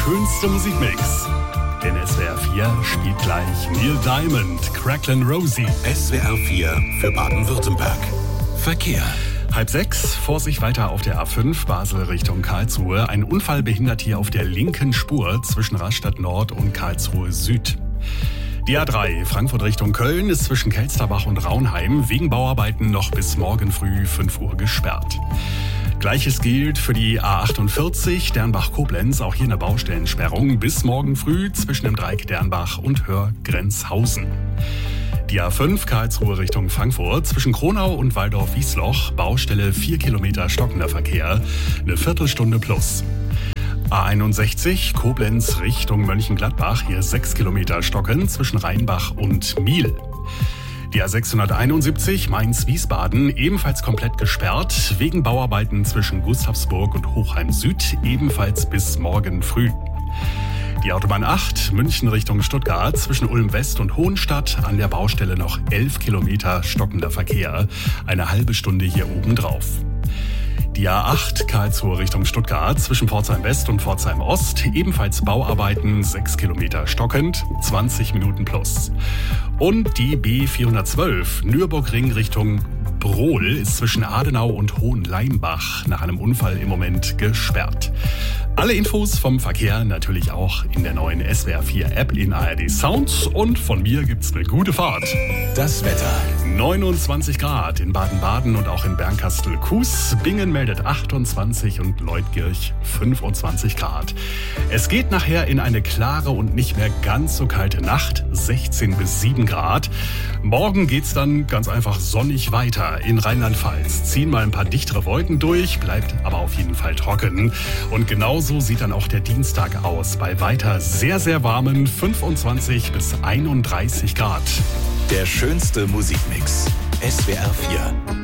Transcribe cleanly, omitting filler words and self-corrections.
schönste Musikmix. In SWR 4 spielt gleich Neil Diamond, Cracklin' Rosie. SWR 4 für Baden-Württemberg. Verkehr. 5:30, Vorsicht weiter auf der A5 Basel Richtung Karlsruhe. Ein Unfall behindert hier auf der linken Spur zwischen Rastatt Nord und Karlsruhe Süd. Die A3 Frankfurt Richtung Köln ist zwischen Kelsterbach und Raunheim wegen Bauarbeiten noch bis morgen früh 5 Uhr gesperrt. Gleiches gilt für die A48 Dernbach-Koblenz, auch hier eine Baustellensperrung bis morgen früh zwischen dem Dreieck Dernbach und Hörgrenzhausen. Die A5 Karlsruhe Richtung Frankfurt zwischen Kronau und Waldorf-Wiesloch, Baustelle 4 Kilometer stockender Verkehr, eine Viertelstunde plus. A61 Koblenz Richtung Mönchengladbach, hier 6 Kilometer stocken zwischen Rheinbach und Miel. Die A671 Mainz-Wiesbaden ebenfalls komplett gesperrt, wegen Bauarbeiten zwischen Gustavsburg und Hochheim Süd, ebenfalls bis morgen früh. Die Autobahn 8 München Richtung Stuttgart zwischen Ulm West und Hohenstadt, an der Baustelle noch 11 Kilometer stockender Verkehr, eine halbe Stunde hier oben drauf. Die A8 Karlsruhe Richtung Stuttgart zwischen Pforzheim West und Pforzheim Ost, ebenfalls Bauarbeiten, 6 Kilometer stockend, 20 Minuten plus. Und die B412 Nürburgring Richtung Brohl ist zwischen Adenau und Hohenleimbach nach einem Unfall im Moment gesperrt. Alle Infos vom Verkehr natürlich auch in der neuen SWR 4 App in ARD Sound, und von mir gibt's eine gute Fahrt. Das Wetter. 29 Grad in Baden-Baden und auch in Bernkastel-Kues. Bingen meldet 28 und Leutkirch 25 Grad. Es geht nachher in eine klare und nicht mehr ganz so kalte Nacht, 16 bis 7 Grad. Morgen geht's dann ganz einfach sonnig weiter. In Rheinland-Pfalz ziehen mal ein paar dichtere Wolken durch, bleibt aber auf jeden Fall trocken. Und genauso sieht dann auch der Dienstag aus, bei weiter sehr, sehr warmen 25 bis 31 Grad. Der schönste Musikmix. SWR 4.